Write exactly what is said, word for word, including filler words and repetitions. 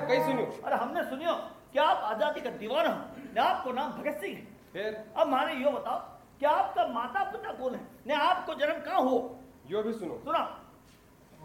कई सुनियो? अरे हमने सुनियो कि आप आजादी का दीवाना हो, ने आपको नाम भगत सिंह है। फिर अब माने यो बताओ कि आपका माता पिता कौन है, ने आपको जन्म कहाँ हो? यो भी सुनो। सुना।